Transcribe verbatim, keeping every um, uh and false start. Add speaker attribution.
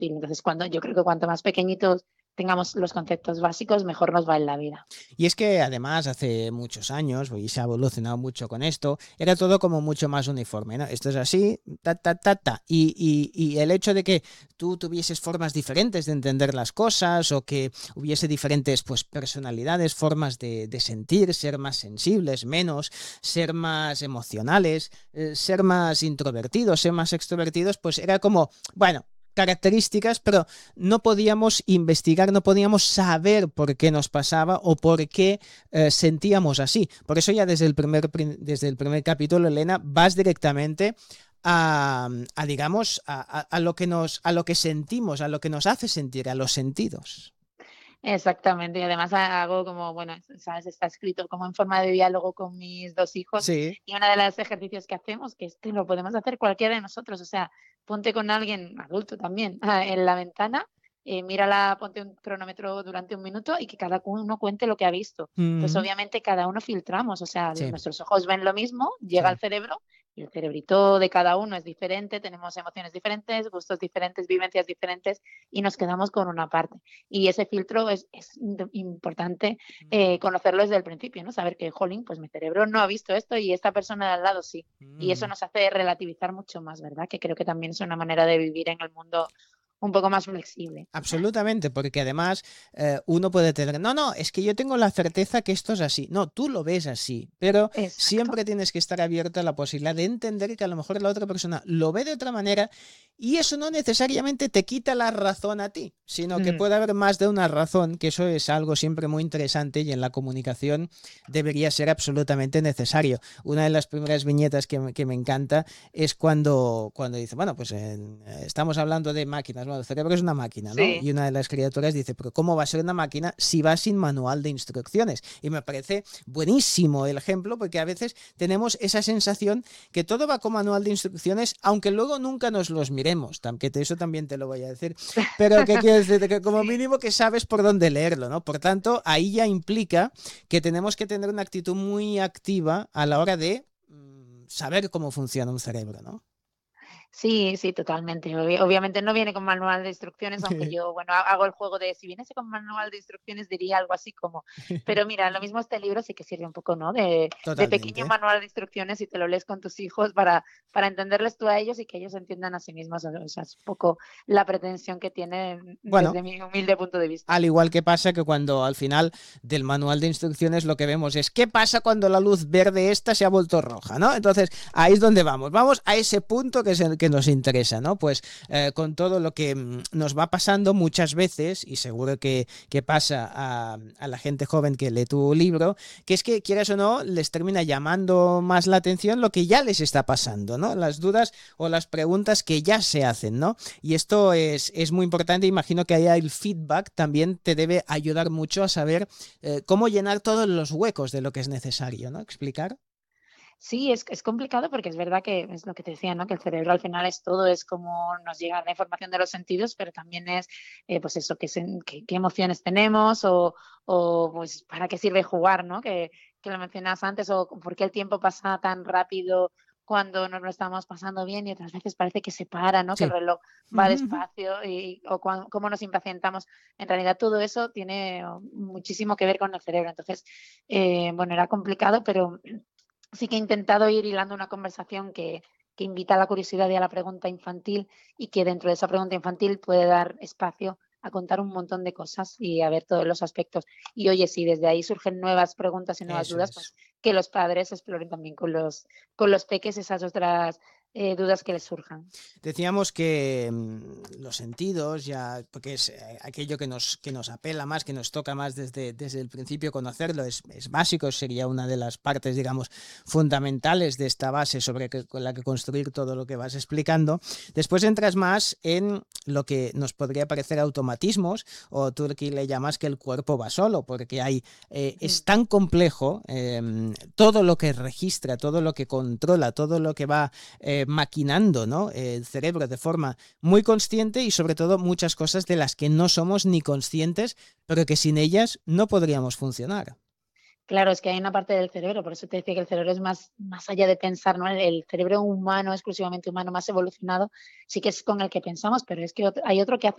Speaker 1: útil. Entonces, cuando yo creo que cuanto más pequeñitos tengamos los conceptos básicos, mejor nos va en la vida.
Speaker 2: Y es que además hace muchos años, y se ha evolucionado mucho con esto, era todo como mucho más uniforme, ¿no? Esto es así, ta, ta, ta, ta. Y, y, y el hecho de que tú tuvieses formas diferentes de entender las cosas o que hubiese diferentes pues, personalidades, formas de, de sentir, ser más sensibles, menos, ser más emocionales, eh, ser más introvertidos, ser más extrovertidos, pues era como, bueno, características, pero no podíamos investigar, no podíamos saber por qué nos pasaba o por qué eh, sentíamos así. Por eso ya desde el primer, desde el primer capítulo, Elena, vas directamente a, a digamos, a, a, a, lo que nos, a lo que sentimos, a lo que nos hace sentir, a los sentidos.
Speaker 1: Exactamente, y además hago como, bueno, sabes, está escrito como en forma de diálogo con mis dos hijos,
Speaker 2: Sí.
Speaker 1: y uno de los ejercicios que hacemos, que este lo podemos hacer cualquiera de nosotros, o sea, ponte con alguien adulto también en la ventana, eh, mírala, ponte un cronómetro durante un minuto y que cada uno cuente lo que ha visto. Entonces,
Speaker 2: Mm-hmm.
Speaker 1: obviamente, cada uno filtramos, o sea,
Speaker 2: Sí.
Speaker 1: nuestros ojos ven lo mismo, llega
Speaker 2: Sí.
Speaker 1: al cerebro y el cerebrito de cada uno es diferente, tenemos emociones diferentes, gustos diferentes, vivencias diferentes y nos quedamos con una parte. Y ese filtro es, es importante eh, conocerlo desde el principio, ¿no? Saber que, jolín, pues mi cerebro no ha visto esto y esta persona de al lado sí. Y eso
Speaker 2: Mm.
Speaker 1: nos hace relativizar mucho más, ¿verdad? Que creo que también es una manera de vivir en el mundo un poco más flexible.
Speaker 2: Absolutamente, porque además eh, uno puede tener, no, no, es que yo tengo la certeza que esto es así. No, tú lo ves así, pero
Speaker 1: Exacto.
Speaker 2: siempre tienes que estar abierto a la posibilidad de entender que a lo mejor la otra persona lo ve de otra manera y eso no necesariamente te quita la razón a ti, sino que
Speaker 1: Mm.
Speaker 2: puede haber más de una razón, que eso es algo siempre muy interesante y en la comunicación debería ser absolutamente necesario. Una de las primeras viñetas que, que me encanta es cuando, cuando dice, bueno, pues eh, estamos hablando de máquinas, bueno, el cerebro es una máquina, ¿no?
Speaker 1: Sí.
Speaker 2: Y una de las criaturas dice, pero ¿cómo va a ser una máquina si va sin manual de instrucciones? Y me parece buenísimo el ejemplo porque a veces tenemos esa sensación que todo va con manual de instrucciones, aunque luego nunca nos los miremos, que eso también te lo voy a decir, pero que quiero decir que como
Speaker 1: Sí.
Speaker 2: mínimo que sabes por dónde leerlo, ¿no? Por tanto, ahí ya implica que tenemos que tener una actitud muy activa a la hora de mmm, saber cómo funciona un cerebro, ¿no?
Speaker 1: Sí, sí, totalmente. Obvi obviamente no viene con manual de instrucciones, aunque yo, bueno, hago el juego de si viniese con manual de instrucciones diría algo así como, pero mira, lo mismo este libro sí que sirve un poco, ¿no? De, de pequeño
Speaker 2: Totalmente.
Speaker 1: manual de instrucciones y te lo lees con tus hijos para, para entenderles tú a ellos y que ellos entiendan a sí mismos. O sea, es un poco la pretensión que tienen
Speaker 2: Bueno,
Speaker 1: desde mi humilde punto de vista.
Speaker 2: al igual que pasa que cuando al final del manual de instrucciones lo que vemos es qué pasa cuando la luz verde esta se ha vuelto roja, ¿no? Entonces ahí es donde vamos, vamos a ese punto que es el que nos interesa, ¿no? Pues eh, con todo lo que nos va pasando muchas veces, y seguro que, que pasa a, a la gente joven que lee tu libro, que es que quieras o no, les termina llamando más la atención lo que ya les está pasando, ¿no? Las dudas o las preguntas que ya se hacen, ¿no? Y esto es, es muy importante, imagino que haya el feedback también te debe ayudar mucho a saber eh, cómo llenar todos los huecos de lo que es necesario, ¿no? ¿Explicar?
Speaker 1: Sí, es, es complicado porque es verdad que es lo que te decía, ¿no? Que el cerebro al final es todo, es como nos llega la información de los sentidos, pero también es, eh, pues eso, qué, sen- qué, qué emociones tenemos o, o, pues para qué sirve jugar, ¿no? Que, que lo mencionabas antes, o por qué el tiempo pasa tan rápido cuando nos lo estamos pasando bien y otras veces parece que se para, ¿no? Que el
Speaker 2: Sí.
Speaker 1: reloj va despacio y, o cuan- cómo nos impacientamos. En realidad todo eso tiene oh, muchísimo que ver con el cerebro. Entonces, eh, bueno, era complicado, pero sí que he intentado ir hilando una conversación que, que invita a la curiosidad y a la pregunta infantil y que dentro de esa pregunta infantil puede dar espacio a contar un montón de cosas y a ver todos los aspectos. Y oye, si desde ahí surgen nuevas preguntas y nuevas
Speaker 2: Eso
Speaker 1: dudas,
Speaker 2: es.
Speaker 1: pues que los padres exploren también con los, con los peques esas otras eh, dudas que les surjan.
Speaker 2: Decíamos que mmm, los sentidos, ya, porque es eh, aquello que nos, que nos apela más, que nos toca más desde, desde el principio conocerlo, es, es básico, sería una de las partes, digamos, fundamentales de esta base sobre que, con la que construir todo lo que vas explicando. Después entras más en lo que nos podría parecer automatismos, o tú aquí le llamas que el cuerpo va solo, porque hay, eh, es tan complejo eh, todo lo que registra, todo lo que controla, todo lo que va eh, maquinando, ¿no? El cerebro de forma muy consciente y sobre todo muchas cosas de las que no somos ni conscientes, pero que sin ellas no podríamos funcionar.
Speaker 1: Claro, es que hay una parte del cerebro, por eso te decía que el cerebro es más, más allá de pensar, ¿no? El, el cerebro humano, exclusivamente humano, más evolucionado, sí que es con el que pensamos, pero es que ot- hay otro que hace